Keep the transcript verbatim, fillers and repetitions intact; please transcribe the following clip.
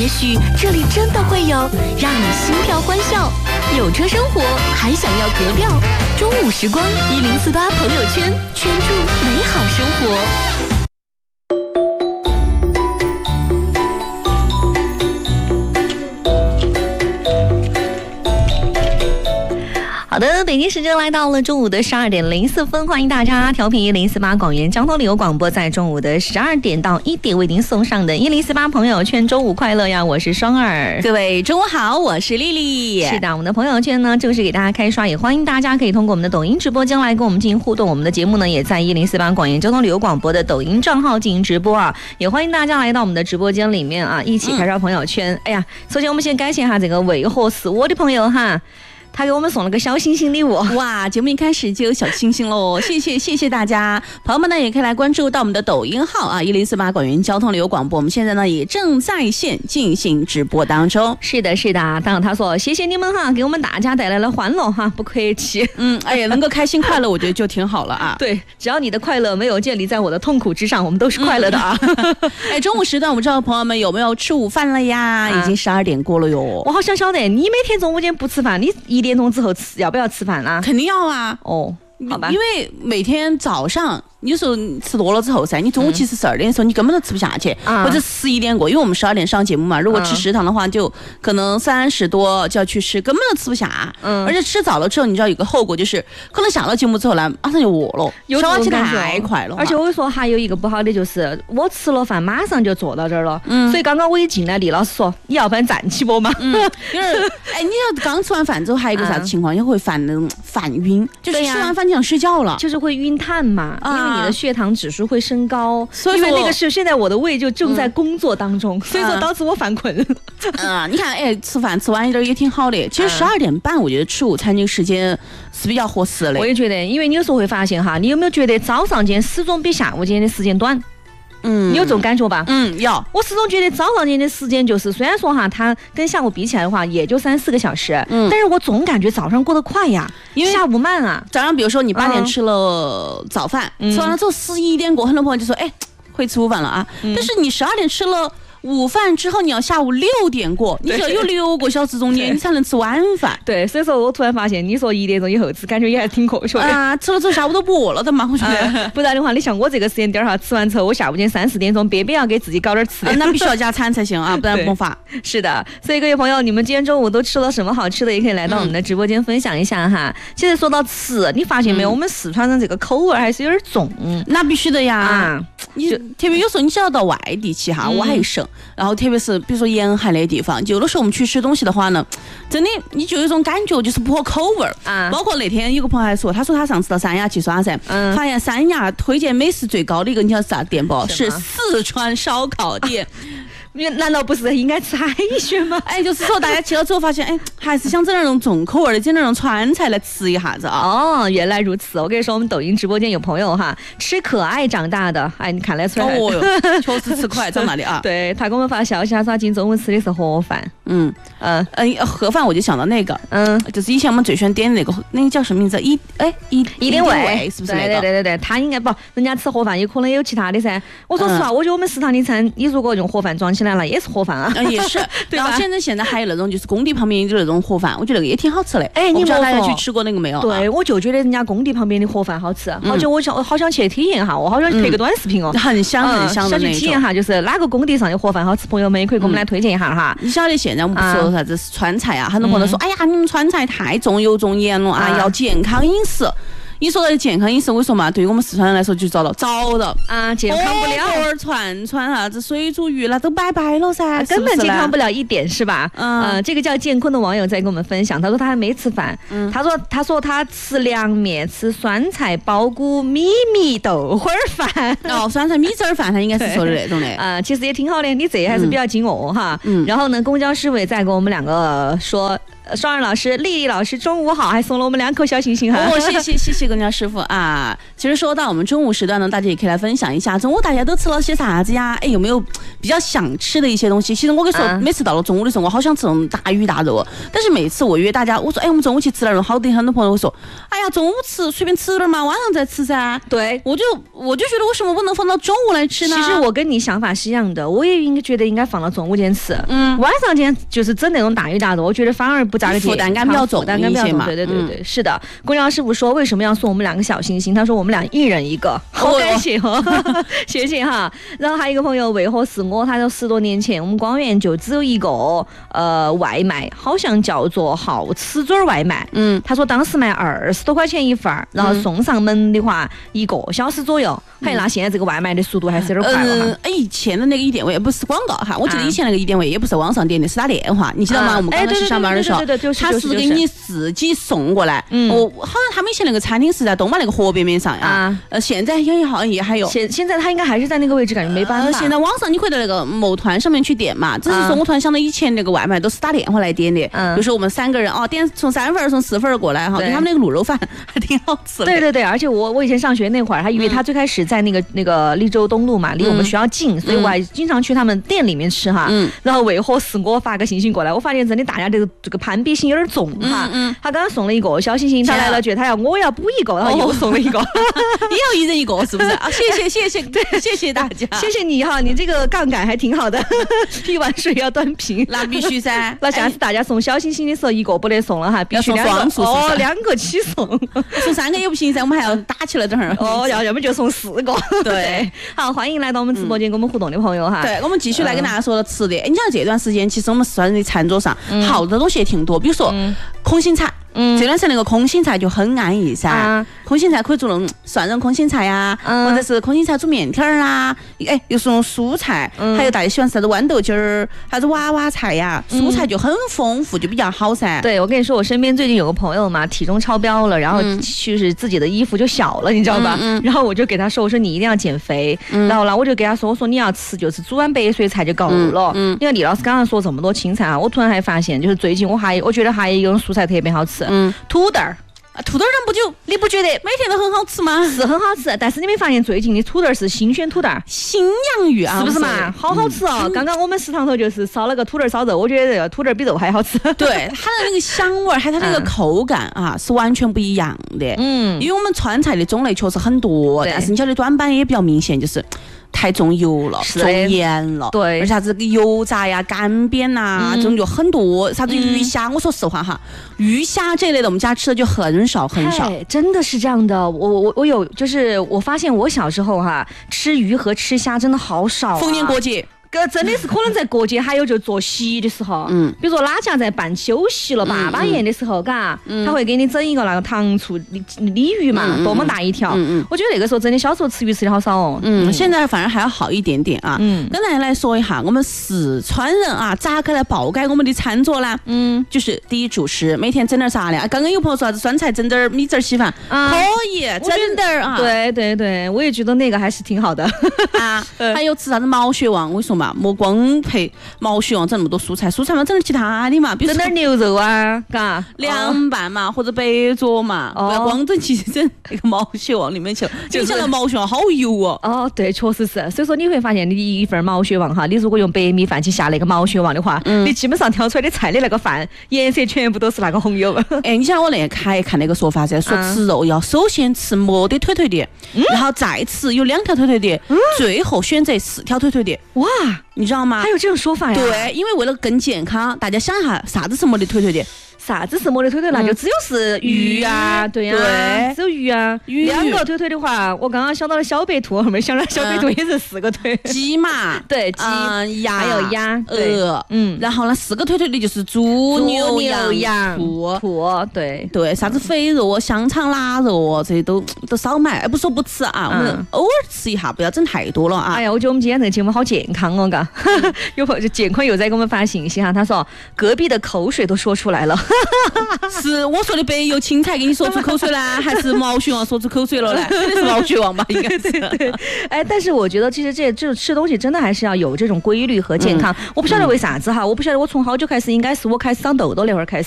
也许这里真的会有让你心跳欢笑、有车生活还想要格调。中午时光一零四八朋友圈，圈住美好生活。好的，北京时间来到了中午的十二点零四分，欢迎大家调频一零四八广元交通旅游广播，在中午的十二点到一点为您送上的一零四八朋友圈周五快乐呀！我是双儿， 各位中午好，我是丽丽。 是的，我们的朋友圈呢正式给大家开刷，也欢迎大家可以通过我们的抖音直播间来跟我们进行互动。我们的节目呢也在一零四八广元交通旅游广播的抖音账号进行直播啊，也欢迎大家来到我们的直播间里面啊，一起开刷朋友圈。嗯、哎呀，首先我们先感谢一下这个为何是我的朋友哈。他给我们送了个小星星礼物， 哇！节目一开始就有小星星喽，谢谢谢谢大家，朋友们呢也可以来关注到我们的抖音号啊，一零四八广元交通旅游广播，我们现在呢也正在线进行直播当中。 是的，是的，当然他说谢谢你们哈，给我们大家带来了欢乐哈，不客气。 嗯，哎呀，能够开心快乐，我觉得就挺好了啊。 对，只要你的快乐没有建立在我的痛苦之上，我们都是快乐的啊。 嗯、哎，中午时段，我不知道朋友们有没有吃午饭了呀？啊、已经十二点过了哟。 我好想晓得，你每天中午间不吃饭，你一点钟之后吃。要不要吃饭啦？ 肯定要啊！ 哦，好吧， 因为每天早上有时候吃多了之后噻，你中午其实十二点的时候你根本都吃不下去，嗯、或者十一点过，因为我们十二点上节目嘛，如果吃食堂的话，就可能三十多就要去吃，根本都吃不下。嗯，而且吃早了之后，你知道有个后果就是，可能下了节目之后呢，马上就饿了，消化起来太快了。 而且我跟你说，还有一个不好的就是，我吃了饭马上就坐到这儿了。嗯，所以刚刚我一进来，李老师说你要不然站起不嘛？嗯， 就是，哎，你要刚吃完饭之后，还有一个啥子情况，也会犯那种饭晕，就是吃完饭就想睡觉了， 就是会晕碳嘛，因为你的血糖指数会升高，所以因为那个是现在我的胃就正在工作当中，嗯、所以说导致我犯困。 嗯，你看，哎，吃饭吃晚一点也挺好的。其实十二点半，我觉得吃午餐这个时间是比较合适的。 我也觉得，因为你有时候会发现哈，你有没有觉得早上间始终比下午间的时间短？嗯，你有这种感觉吧？ 嗯，有。 我始终觉得早上间的时间就是，虽然说哈，它跟下午比起来的话，也就三四个小时，嗯，但是我总感觉早上过得快呀，因为下午慢啊。 早上比如说你八点吃了早饭，嗯、吃完了之后十一点过，很多朋友就说，哎，会吃午饭了啊。嗯、但是你十二点吃了午饭之后，你要下午六点过，你只要有六个小时中间，你才能吃晚饭。 对，所以说我突然发现，你说一点钟以后吃，感觉也还挺科学的啊。吃了之后下午都不饿了的嘛，我觉得、 啊。不然的话，你像我这个时间点哈，吃完之后，我下午间三四点钟，边边要给自己搞点吃的、 啊，那必须要加餐才行啊，不然没法。 是的，所以各位朋友，你们今天中午都吃了什么好吃的，也可以来到我们的直播间分享一下哈。嗯、其实说到吃，你发现没有，嗯、我们四川人这个口味还是有点重。嗯、 那必须的呀。啊你特别有时候你想要到外地去哈，外省，然后特别是比如说沿海那些地方，就有的时候我们去吃东西的话呢，真的你就有一种感觉就是不合口味儿啊。包括那天有个朋友还说，他说他上次到三亚去耍噻，嗯、发现三亚推荐美食最高的一个你知道是啥店不？是四川烧烤店。 难道不是应该吃海鲜吗？ 哎，就是说大家去了之后发现，哎，还是想整那种重口味的，整那种川菜来吃一下子啊。 哦，原来如此。我跟你说，我们抖音直播间有朋友哈，吃可爱长大的，哎，你看得出来。 哦哟，确实吃可爱长大的啊。 对，他给我们发消息，他说他今天中午吃的是盒饭。嗯嗯嗯，盒饭我就想到那个，嗯，就是以前我们最喜欢点的那个，那个叫什么名字？一哎一一点味是不是那个？ 对对对对，他应该不，人家吃盒饭有可能有其他的噻。我说实话，我觉得我们食堂的餐，你如果用盒饭装起来了，也是盒饭啊。 嗯，也是。然后现在现在还有那种就是工地旁边有那种盒饭，我觉得那个也挺好吃的。 哎，你不知道大家去吃过那个没有？ 对，我就觉得人家工地旁边的盒饭好吃，好久我想好想去体验一下，我好想拍个短视频哦， 很香很香的那种。 想去体验一下，就是哪个工地上的盒饭好吃，朋友们也可以给我们来推荐一下哈。 你晓得现在我们不说啥子川菜啊，很多朋友说，哎呀，你们川菜太重油重盐了啊，要健康饮食。你说的健康饮食，我说嘛，对于我们四川人来说就遭到遭到啊，健康不了。 藕儿串串啥子水煮鱼那都拜拜了噻， 啊、根本健康不了一点是吧？嗯、呃，这个叫建坤的网友在跟我们分享，他说他还没吃饭，嗯、他说他说他吃凉面，吃酸菜包谷米米豆花饭。 哦，酸菜米汁儿饭，他应该是说的那种的。 啊、呃，其实也挺好的，你这还是比较惊愕哈。嗯。然后呢，公交侍卫再跟我们两个说。 双儿老师、丽丽老师，中午好，还送了我们两颗小星星哈。 哦，谢谢谢谢公交师傅啊。其实说到我们中午时段呢，大家也可以来分享一下，中午大家都吃了些啥子呀？哎，有没有比较想吃的一些东西？其实我跟你说，啊、每次到了中午的时候，我好想吃那种大鱼大肉，但是每次我约大家，我说，哎，我们中午去吃点肉，好多很多朋友会说，哎呀，中午吃随便吃点嘛，晚上再吃噻。 对， 我就我就觉得为什么不能放到中午来吃呢？ 其实我跟你想法是一样的，我也应该觉得应该放到中午间吃。嗯，晚上间就是整那种大鱼大肉，我觉得反而不咋个负担感比较重，负担感比较重嘛。 对对对对，嗯、是的。公交师傅说为什么要送我们两个小星星？他说我们俩一人一个，好感谢哦，谢谢哈。然后还有一个朋友，为何是我？他说十多年前我们光源就只有一个呃外卖，好像叫做好吃嘴外卖。嗯，他说当时卖二十多块钱一份儿，然后送上门的话一个小时左右。嘿、嗯，那现在这个外卖的速度还是有点快了哈。 嗯，哎，以前的那个一点位不是广告哈，我记得以前那个一点位也不是网上点的，是打电话，你记得吗？啊、我们刚开始上班的时候，他是给你自己送过来。嗯，我好像他们以前那个餐厅是在东马那个河边面上呀。啊，呃，现在也好像也还有。 现现在他应该还是在那个位置，感觉没办法。 呃、现在网上你可以到那个某团上面去点嘛，只是说我突然想到以前那个外卖都是打电话来点的，嗯，比如说我们三个人哦，点从三份儿从四份儿过来哈，他们那个卤肉饭还挺好吃的。 对对对，而且我我以前上学那会儿，还以为他最开始在那个那个利州东路嘛，离我们学校近，嗯、所以我还经常去他们店里面吃哈。嗯，然后为何是我发个星星过来？我发现真的大家这个这个攀比心有点重哈。嗯嗯，他刚刚送了一个小星星，他来了觉得他要我要补一个，然后又送了一个， 你要一人一个是不是啊？谢谢谢谢，对，谢谢大家， 谢谢你哈，你这个杠杆还挺好的，一碗水要端平， 那必须噻。 那下次大家送小星星的时候，一个不得送了哈，必须两个哦，两个起送， 送三个也不行噻，我们还要打起来等会儿。 哦，要要么就送四个。对，好，欢迎来到我们直播间跟我们互动的朋友哈。 对，我们继续来跟大家说的吃的。你像这段时间，其实我们四川人的餐桌上好的东西也挺多，比如说空心菜。嗯，这段时间那个空心菜就很安逸噻。啊、空心菜可以做那种蒜蓉空心菜呀、啊，嗯、或者是空心菜煮面条儿啊。哎，又是那种蔬菜，嗯、还有大家喜欢啥子豌豆筋儿，还是娃娃菜呀、啊，蔬菜就很丰富，就比较好噻。 对，我跟你说，我身边最近有个朋友嘛，体重超标了，然后就是自己的衣服就小了，你知道吧？嗯嗯、然后我就给他说，我说你一定要减肥。嗯、然后呢，我就给他说，我说你要吃就是煮碗白水菜就够了。嗯，因为李老师刚刚说这么多青菜啊，我突然还发现，就是最近我还我觉得还有一种蔬菜特别好吃，嗯，土豆。 啊，土豆儿不就你不觉得每天都很好吃吗？ 是很好吃，但是你没发现最近的土豆儿是新鲜土豆儿， 新洋芋啊， 是不是嘛？好好吃哦！嗯、刚刚我们食堂头就是烧了个土豆儿烧肉，我觉得这个土豆儿比肉还好吃。 对，它的那个香味儿，还有它那个口感啊，是完全不一样的。嗯，因为我们川菜的种类确实很多，但是你晓得短板也比较明显，就是太重油了，重盐了， 对， 而且啥子油炸呀、干煸呐，嗯、这种就很多。啥子鱼虾，嗯、我说实话哈，鱼虾这类的我们家吃的就很少很少， 真的是这样的。我我我有，就是我发现我小时候哈，吃鱼和吃虾真的好少、啊。 逢年过节。 个真的是可能在过节，还有就做席的时候，嗯，比如说哪家在办酒席了，爸爸宴的时候，嘎，他会给你整一个那个糖醋鲤鲤鱼嘛，多么大一条，我觉得那个时候真的小时候吃鱼吃的好少哦， 嗯，现在反而还要好一点点啊，嗯，跟大家来说一下，我们四川人啊，咋个来爆改我们的餐桌呢？嗯，就是第一主食，每天整点啥呢？刚刚有朋友说啥子酸菜整点米汁稀饭，可以整点啊， 对对对，我也觉得那个还是挺好的啊，还有吃啥子毛血旺，我跟你说嘛。莫光配毛血旺整那么多蔬菜，蔬菜嘛整点其他的嘛，比如整点牛肉啊，嘎凉拌嘛，或者白灼嘛，不要光整起整那个毛血旺里面去了。你想到毛血旺好油哦。 哦，对，确实是。所以说你会发现，你一份毛血旺哈，你如果用白米饭去下那个毛血旺的话，嗯、你基本上挑出来的菜的那个饭颜色全部都是那个红油。 哎，你想我那天看一看那个说法噻，说吃肉要首先吃没得腿腿的，嗯、然后再吃有两条腿腿的，嗯、最后选择四条腿腿的。 哇！ 你知道吗？ 还有这种说法呀？ 对，因为为了更健康，大家想一下，啥子是没得腿腿的？ 啥子是没得腿腿？那就只有是鱼啊，对呀、啊，只有鱼啊。鱼两个腿腿的话，我刚刚想到了小白兔，后面想到小白兔也是四个腿。 鸡嘛， 对，鸡、 嗯、鸭还有鸭、 鹅，嗯，然后呢，四个腿腿的就是猪、牛、羊、兔、 兔，对对，啥子肥肉、香肠、腊肉这些都都少买，哎，不说不吃啊，我们偶尔吃一下，不要整太多了啊。 哎呀，我觉得我们今天这个节目好健康哦，嘎。有朋友就建坤又在给我们发信息哈，他说隔壁的口水都说出来了。 是我说的白油青菜给你说出口水啦，还是毛血旺说出口水了呢？肯定是毛血旺吧，应该是。 对对对。哎，但是我觉得其实这这吃东西真的还是要有这种规律和健康。嗯、我不晓得为啥子哈，我不晓得我从好久开始，应该是我开始长痘痘那会儿开始。